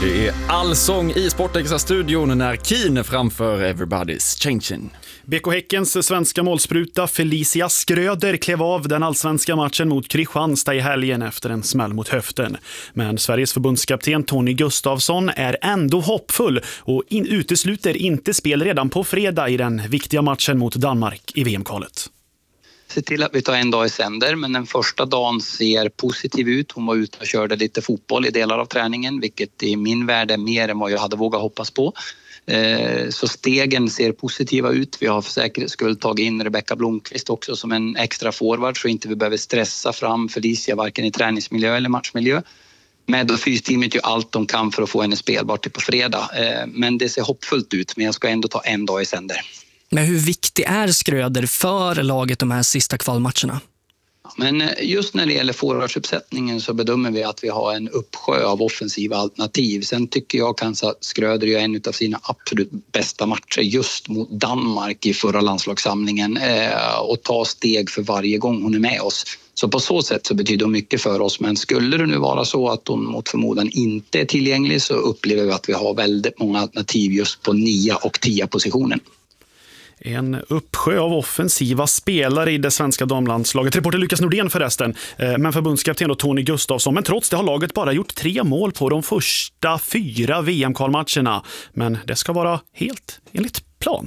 Det är allsång i Sportextra-studion när Keane framför Everybody's Changing. BK Häckens svenska målspruta Felicia Skröder klev av den allsvenska matchen mot Kristianstad i helgen efter en smäll mot höften. Men Sveriges förbundskapten Tony Gustafsson är ändå hoppfull och utesluter inte spel redan på fredag i den viktiga matchen mot Danmark i VM-kvalet. Se till att vi tar en dag i sänder, men den första dagen ser positiv ut. Hon var ute och körde lite fotboll i delar av träningen, vilket i min värld är mer än vad jag hade vågat hoppas på. Så stegen ser positiva ut. Vi har för säkerhets skull tagit in Rebecka Blomqvist också som en extra forward så inte vi behöver stressa fram Felicia varken i träningsmiljö eller matchmiljö. Med och fysteamet gör allt de kan för att få henne spelbar till på fredag. Men det ser hoppfullt ut, men jag ska ändå ta en dag i sänder. Men hur viktig är Skröder för laget de här sista kvalmatcherna? Men just när det gäller forwardsuppsättningen så bedömer vi att vi har en uppsjö av offensiva alternativ. Sen tycker jag kanske att Skröder gör en av sina absolut bästa matcher just mot Danmark i förra landslagssamlingen och tar steg för varje gång hon är med oss. Så på så sätt så betyder det mycket för oss. Men skulle det nu vara så att hon mot förmodan inte är tillgänglig så upplever vi att vi har väldigt många alternativ just på 9 och 10 positionen. En uppsjö av offensiva spelare i det svenska damlandslaget. Reporter Lukas Nordén förresten, men förbundskapten då Tony Gustafsson. Men trots det har laget bara gjort 3 mål på de första 4 VM-kvalmatcherna. Men det ska vara helt enligt plan.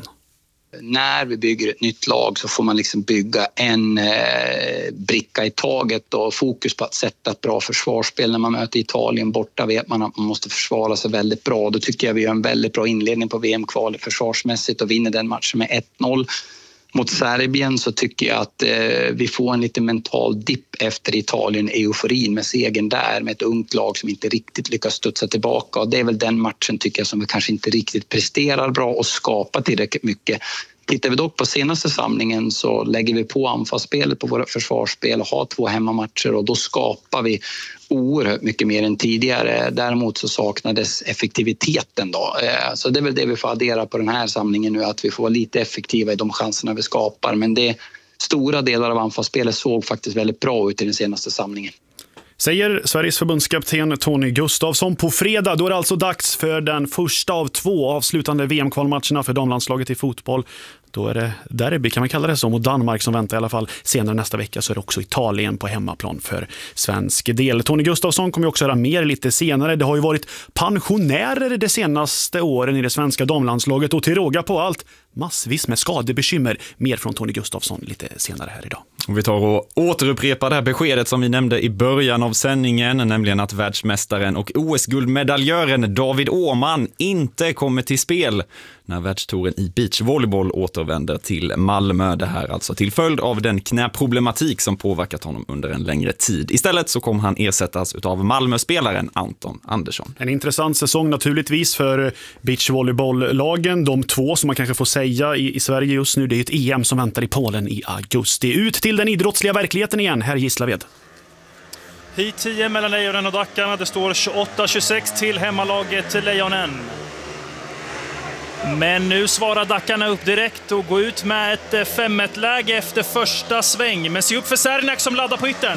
När vi bygger ett nytt lag så får man liksom bygga en bricka i taget och fokus på att sätta ett bra försvarsspel. När man möter Italien borta vet man att man måste försvara sig väldigt bra. Då tycker jag vi gör en väldigt bra inledning på VM-kvalet försvarsmässigt och vinner den matchen med 1-0. Mot Serbien så tycker jag att vi får en lite mental dipp efter Italien, euforin med segern där med ett ungt lag som inte riktigt lyckas studsa tillbaka. Och det är väl den matchen tycker jag som vi kanske inte riktigt presterar bra och skapar tillräckligt mycket. Tittar vi dock på senaste samlingen så lägger vi på anfallsspelet på våra försvarsspel och har 2 hemmamatcher och då skapar vi oerhört mycket mer än tidigare. Däremot så saknades effektiviteten då. Så det är väl det vi får addera på den här samlingen nu, att vi får vara lite effektiva i de chanserna vi skapar. Men det stora delar av anfallsspelet såg faktiskt väldigt bra ut i den senaste samlingen. Säger Sveriges förbundskapten Tony Gustafsson. På fredag då är det alltså dags för den första av 2 avslutande VM-kvalmatcherna för damlandslaget i fotboll. Då är det derby, kan man kalla det så, mot Danmark som väntar i alla fall. Senare nästa vecka så är det också Italien på hemmaplan för svensk del. Tony Gustafsson kommer också höra mer lite senare. Det har ju varit pensionärer de senaste åren i det svenska damlandslaget och till råga på allt massvis med skadebekymmer. Mer från Tony Gustafsson lite senare här idag. Och vi tar och återupprepar det här beskedet som vi nämnde i början av sändningen, nämligen att världsmästaren och OS-guldmedaljören David Åhman inte kommer till spel när världstouren i beachvolleyboll återvänder till Malmö. Det här alltså till följd av den knäproblematik som påverkat honom under en längre tid. Istället så kommer han ersättas av Malmö-spelaren Anton Andersson. En intressant säsong naturligtvis för beachvolleyboll-lagen. De 2 som man kanske får säga i Sverige just nu, det är ett EM som väntar i Polen i augusti. Ut till den idrottsliga verkligheten igen, här Gislaved. Hit 10 mellan Lejonen och Dackarna. Det står 28-26 till hemmalaget Lejonen. Men nu svarar Dackarna upp direkt och går ut med ett 5-1-läge efter första sväng. Men se upp för Serniak som laddar på yttern.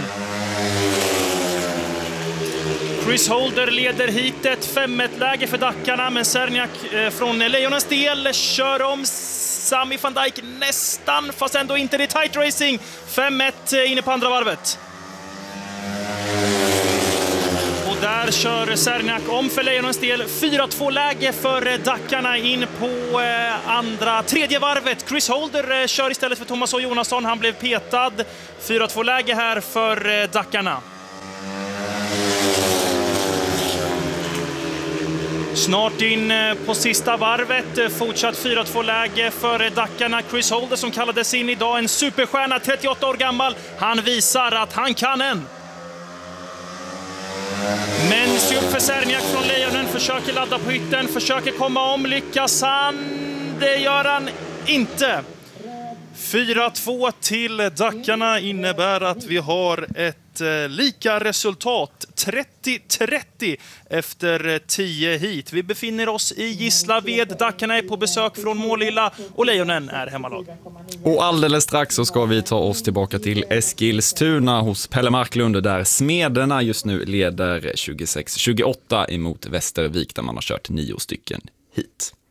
Chris Holder leder hit ett 5-1-läge för Dackarna, men Serniak från Lejonens del kör om Sami van Dijk nästan, fast ändå inte. Det är tight racing. 5-1 inne på andra varvet. Och där kör Serniak om för Lejonens del. 4-2-läge för Dackarna in på tredje varvet. Chris Holder kör istället för Thomas O. Jonasson. Han blev petad. 4-2-läge här för Dackarna. Snart in på sista varvet. Fortsatt 4-2-läge för Dackarna. Chris Holder som kallades in idag. En superstjärna, 38 år gammal. Han visar att han kan en. Men se upp för Serniak från Lejonen. Försöker ladda på ytten. Försöker komma om. Lyckas han? Det gör han inte. 4-2 till Dackarna innebär att vi har ett lika resultat, 30-30 efter 10 hit. Vi befinner oss i Gislaved, Dackarna är på besök från Målilla och Lejonen är hemmalag. Och alldeles strax så ska vi ta oss tillbaka till Eskilstuna hos Pelle Marklund där Smederna just nu leder 26-28 emot Västervik där man har kört 9 stycken hit.